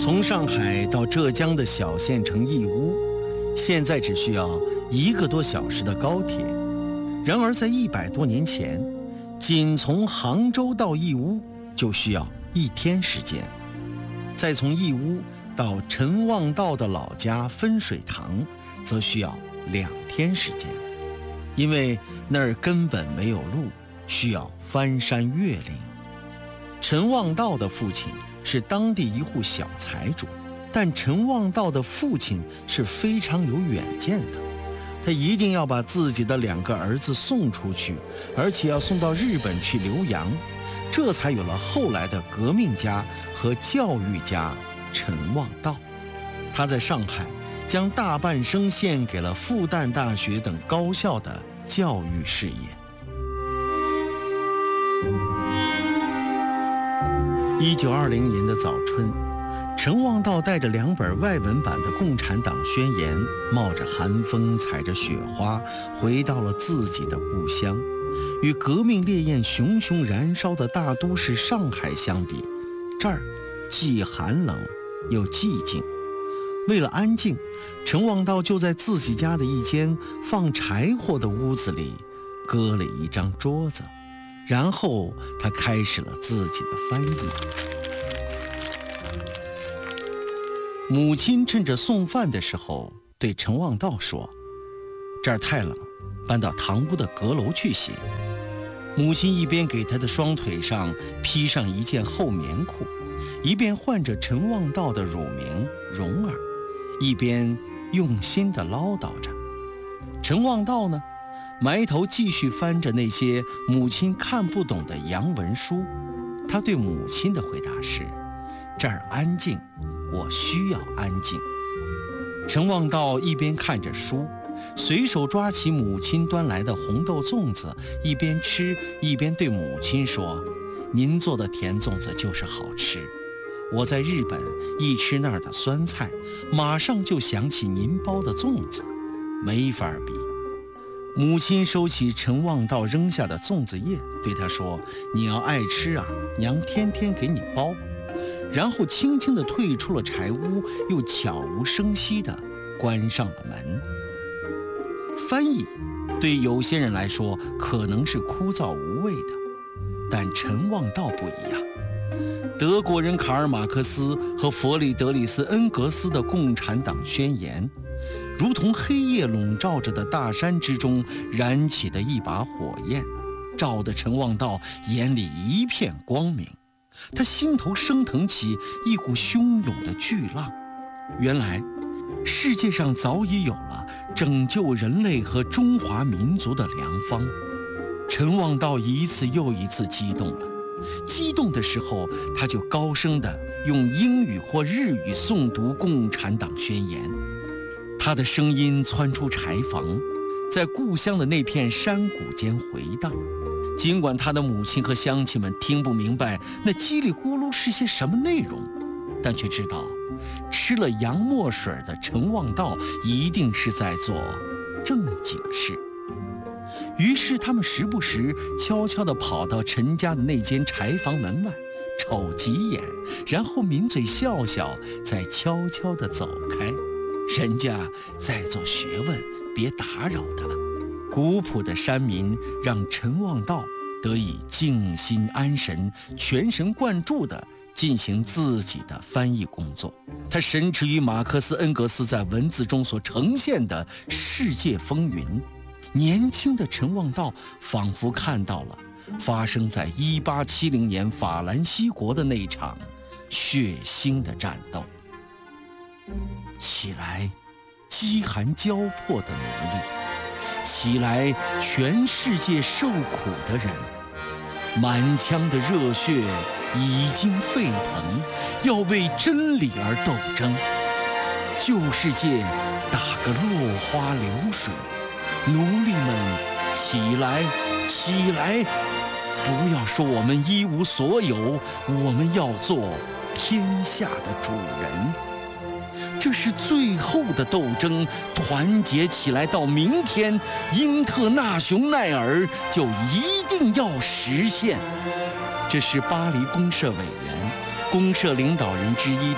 从上海到浙江的小县城义乌，现在只需要1个多小时的高铁。然而在100多年前，仅从杭州到义乌就需要1天时间，再从义乌到陈望道的老家分水塘，则需要2天时间。因为那儿根本没有路，需要翻山越岭。陈望道的父亲是当地一户小财主，但陈望道的父亲是非常有远见的，他一定要把自己的2个儿子送出去，而且要送到日本去留洋，这才有了后来的革命家和教育家陈望道。他在上海将大半生献给了复旦大学等高校的教育事业。1920年的早春，陈望道带着2本外文版的《共产党宣言》，冒着寒风，踩着雪花，回到了自己的故乡。与革命烈焰熊熊燃烧的大都市上海相比，这儿既寒冷又寂静。为了安静，陈望道就在自己家的一间放柴火的屋子里搁了一张桌子，然后他开始了自己的翻译。母亲趁着送饭的时候对陈望道说：“这儿太冷，搬到堂屋的阁楼去写。”母亲一边给他的双腿上披上一件厚棉裤，一边唤着陈望道的乳名蓉儿，一边用心地唠叨着。陈望道呢，埋头继续翻着那些母亲看不懂的洋文书。他对母亲的回答是：“这儿安静，我需要安静。”陈望道一边看着书，随手抓起母亲端来的红豆粽子，一边吃一边对母亲说：“您做的甜粽子就是好吃。我在日本一吃那儿的酸菜，马上就想起您包的粽子，没法比。”母亲收起陈望道扔下的粽子叶，对他说：“你要爱吃啊，娘天天给你包。”然后轻轻地退出了柴屋，又悄无声息地关上了门。翻译对有些人来说可能是枯燥无味的，但陈望道不一样。德国人卡尔马克思和弗里德里斯恩格斯的《共产党宣言》，如同黑夜笼罩着的大山之中燃起的一把火焰，照得陈望道眼里一片光明。他心头升腾起一股汹涌的巨浪。原来世界上早已有了拯救人类和中华民族的良方。陈望道一次又一次激动了，激动的时候他就高声地用英语或日语诵读《共产党宣言》。他的声音窜出柴房，在故乡的那片山谷间回荡。尽管他的母亲和乡亲们听不明白那叽里咕噜是些什么内容，但却知道吃了洋墨水的陈望道一定是在做正经事。于是他们时不时悄悄地跑到陈家的那间柴房门外，瞅几眼，然后抿嘴笑笑，再悄悄地走开。人家在做学问，别打扰他。古朴的山民让陈望道得以静心安神，全神贯注地进行自己的翻译工作。他神驰于马克思恩格斯在文字中所呈现的世界风云。年轻的陈望道仿佛看到了发生在1870年法兰西国的那场血腥的战斗。起来，饥寒交迫的奴隶！起来，全世界受苦的人！满腔的热血已经沸腾，要为真理而斗争。旧世界打个落花流水，奴隶们起来，起来！不要说我们一无所有，我们要做天下的主人。这是最后的斗争，团结起来到明天，英特纳雄奈尔就一定要实现。这是巴黎公社委员、公社领导人之一的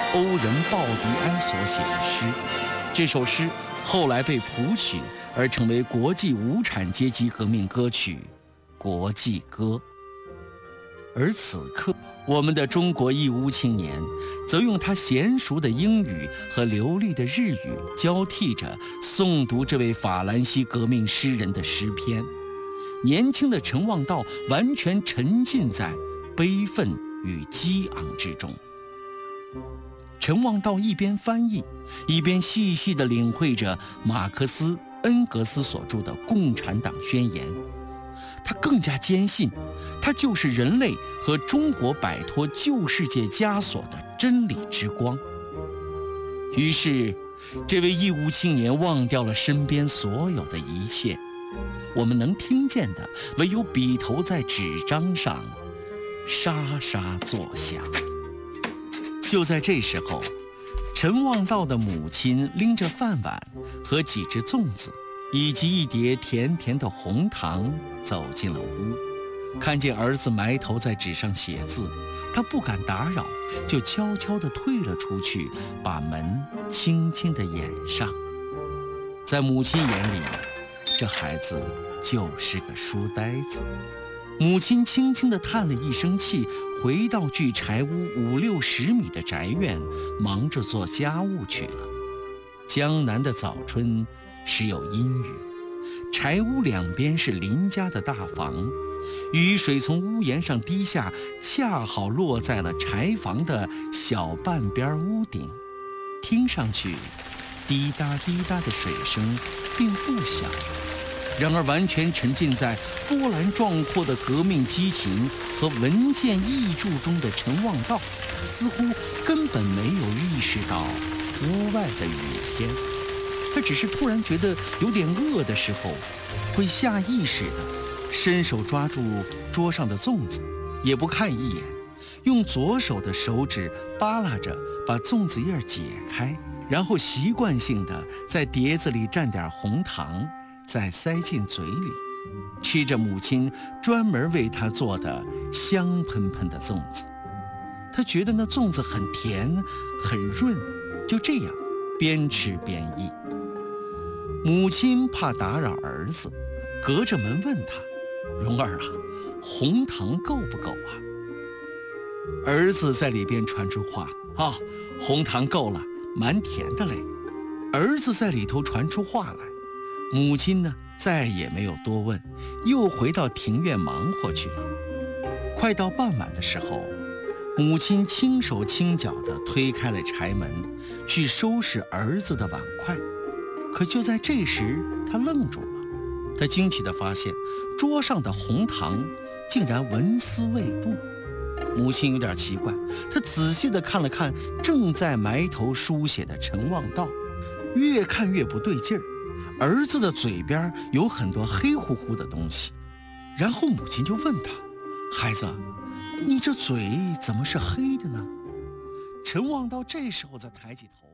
欧仁鲍迪埃所写的诗。这首诗后来被谱曲，而成为国际无产阶级革命歌曲《国际歌》。而此刻，我们的中国义乌青年则用他娴熟的英语和流利的日语交替着诵读这位法兰西革命诗人的诗篇。年轻的陈望道完全沉浸在悲愤与激昂之中。陈望道一边翻译，一边细细地领会着马克思、恩格斯所著的《共产党宣言》。他更加坚信，它就是人类和中国摆脱旧世界枷锁的真理之光。于是，这位义乌青年忘掉了身边所有的一切，我们能听见的唯有笔头在纸张上沙沙作响。就在这时候，陈望道的母亲拎着饭碗和几只粽子以及一碟甜甜的红糖走进了屋，看见儿子埋头在纸上写字，他不敢打扰，就悄悄地退了出去，把门轻轻地掩上。在母亲眼里，这孩子就是个书呆子。母亲轻轻地叹了一声气，回到距柴屋50-60米的宅院，忙着做家务去了。江南的早春时有阴雨，柴屋两边是邻家的大房，雨水从屋檐上滴下，恰好落在了柴房的小半边屋顶，听上去滴答滴答的水声并不小。然而完全沉浸在波澜壮阔的革命激情和文献译著中的陈望道，似乎根本没有意识到屋外的雨天。他只是突然觉得有点饿的时候，会下意识地伸手抓住桌上的粽子，也不看一眼，用左手的手指扒拉着把粽子叶解开，然后习惯性地在碟子里蘸点红糖，再塞进嘴里，吃着母亲专门为他做的香喷喷的粽子。他觉得那粽子很甜很润，就这样边吃边议。母亲怕打扰儿子，隔着门问他：“蓉儿啊，红糖够不够啊？”儿子在里边传出话：“啊，红糖够了，蛮甜的嘞。”儿子在里头传出话来，母亲呢再也没有多问，又回到庭院忙活去了。快到傍晚的时候，母亲轻手轻脚地推开了柴门，去收拾儿子的碗筷。可就在这时，她愣住了。她惊奇地发现，桌上的红糖竟然纹丝未动。母亲有点奇怪，她仔细地看了看正在埋头书写的陈望道，越看越不对劲儿。儿子的嘴边有很多黑乎乎的东西。然后母亲就问他：“孩子，你这嘴怎么是黑的呢？”陈望道这时候才抬起头。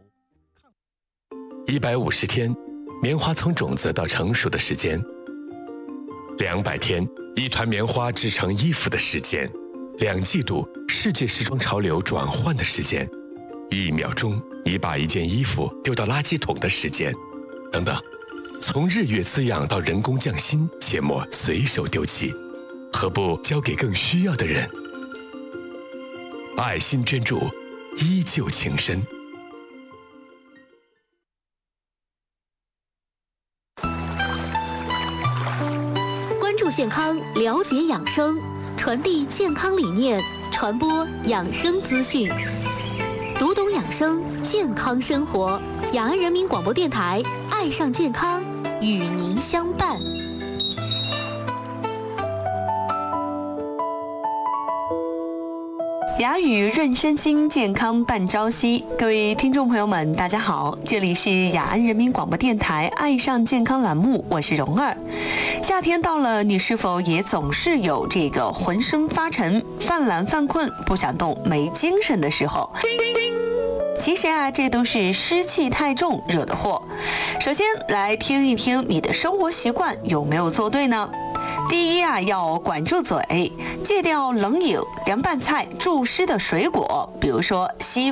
150天，棉花从种子到成熟的时间；200天，一团棉花织成衣服的时间；2季度，世界时装潮流转换的时间；1秒钟，你把一件衣服丢到垃圾桶的时间，等等。从日月滋养到人工匠心，切莫随手丢弃，何不交给更需要的人？爱心捐助，依旧情深。 关注健康，了解养生，传递健康理念，传播养生资讯，读懂养生，健康生活。雅安人民广播电台，爱上健康，与您相伴。 雅语润身心，健康伴朝夕。各位听众朋友们，大家好，这里是雅安人民广播电台爱上健康栏目，我是蓉儿。夏天到了，你是否也总是有这个浑身发沉、犯懒犯困、不想动、没精神的时候？其实啊，这都是湿气太重惹的祸。首先来听一听你的生活习惯有没有做对呢？第一啊，要管住嘴，戒掉冷饮、凉拌菜、助湿的水果，比如说西瓜、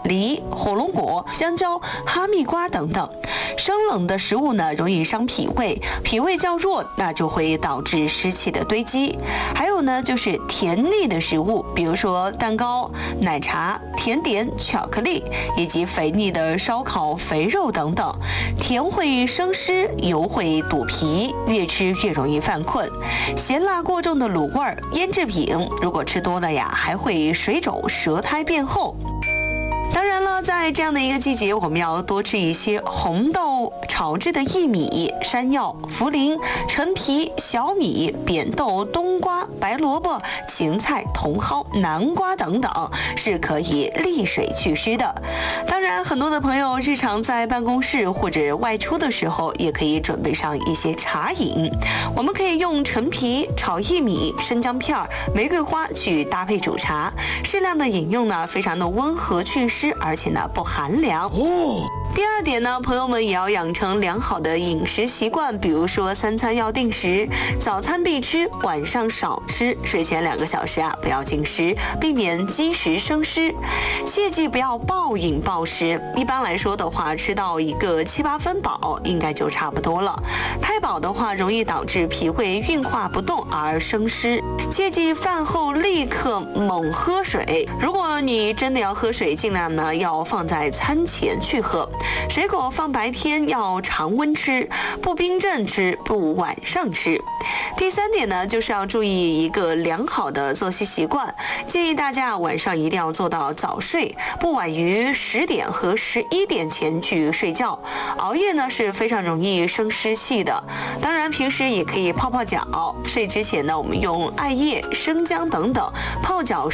梨、火龙果、香蕉、哈密瓜等等。生冷的食物呢，容易伤脾胃，脾胃较弱，那就会导致湿气的堆积。还有呢，就是甜腻的食物，比如说蛋糕、奶茶、甜点、巧克力，以及肥腻的烧烤、肥肉等等。甜会生湿，油会堵脾，越吃越容易犯困。咸辣过重的卤味、腌制品，如果吃多了呀，还会水肿、舌苔变厚。当然了，在这样的一个季节，我们要多吃一些红豆炒制的薏米、山药、茯苓、陈皮、小米、扁豆、冬瓜、白萝卜、芹菜、茼蒿、南瓜等等，是可以利水祛湿的。当然，很多的朋友日常在办公室或者外出的时候，也可以准备上一些茶饮。我们可以用陈皮、炒薏米、生姜片、玫瑰花去搭配煮茶，适量的饮用呢，非常的温和祛湿，而且呢不寒凉。第二点呢，朋友们也要养成良好的饮食习惯，比如说3餐要定时，早餐必吃，晚上少吃，睡前2个小时不要进食，避免积食生湿。切记不要暴饮暴食，一般来说的话，吃到一个7、8分饱应该就差不多了。太饱的话，容易导致脾胃运化不动而生湿。切记饭后立刻猛喝水，如果你真的要喝水，尽量呢要放在餐前去喝。水果放白天要常温吃，不冰镇吃，不晚上吃。第3点呢，就是要注意一个良好的作息习惯，建议大家晚上一定要做到早睡，不晚于10点和11点前去睡觉。熬夜呢是非常容易生湿气的。当然，平时也可以泡泡脚，睡之前呢，我们用艾叶、生姜等等泡脚